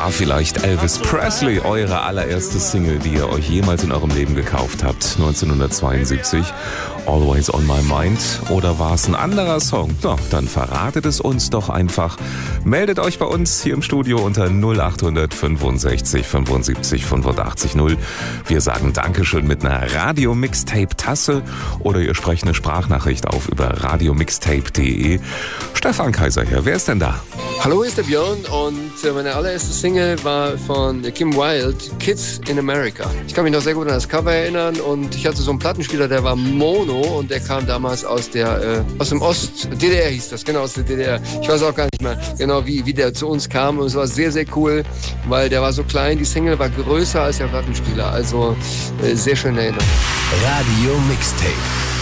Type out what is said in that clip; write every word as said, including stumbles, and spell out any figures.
war vielleicht Elvis Presley eure allererste Single, die ihr euch jemals in eurem Leben gekauft habt, neunzehnhundertzweiundsiebzig? Always on my mind? Oder war es ein anderer Song? Na, dann verratet es uns doch einfach. Meldet euch bei uns hier im Studio unter null acht fünfundsechzig fünfundsiebzig fünfundachtzig null. Wir sagen Dankeschön mit einer Radio-Mixtape-Tasse oder ihr sprecht eine Sprachnachricht auf über radiomixtape punkt de. Stefan Kaiser hier, wer ist denn da? Hallo, hier ist der Björn und meine allererste Single war von Kim Wilde, Kids in America. Ich kann mich noch sehr gut an das Cover erinnern und ich hatte so einen Plattenspieler, der war Mono und der kam damals aus der äh, aus dem Ost, D D R hieß das, genau, aus der D D R. Ich weiß auch gar nicht mehr genau, wie, wie der zu uns kam und es war sehr, sehr cool, weil der war so klein, die Single war größer als der Plattenspieler, also äh, sehr schöne Erinnerung. Radio Mixtape.